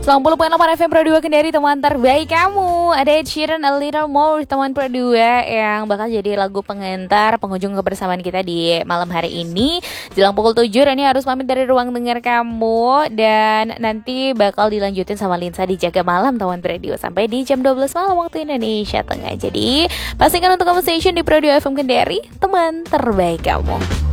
90.8 FM Pro 2 Kendari, teman terbaik kamu. Ada Ed Sheeran, A Little More, teman Pro 2, yang bakal jadi lagu pengantar penghujung kebersamaan kita di malam hari ini. Jelang pukul 7, Rani harus pamit dari ruang dengar kamu. Dan nanti bakal dilanjutin sama Linsa di Jaga Malam, teman Pro 2, sampai di jam 12 malam waktu Indonesia Tengah. Jadi pastikan untuk kamu station di Pro 2 FM Kendari, teman terbaik kamu.